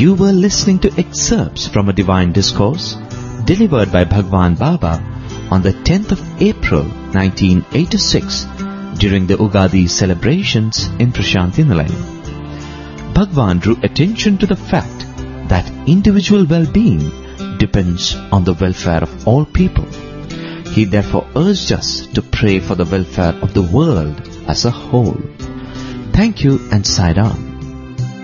You were listening to excerpts from a divine discourse delivered by Bhagwan Baba on the 10th of April 1986 during the Ugadi celebrations in Prashanti Nilayam. Bhagwan drew attention to the fact that individual well-being depends on the welfare of all people. He therefore urged us to pray for the welfare of the world as a whole. Thank you and Sai Ram.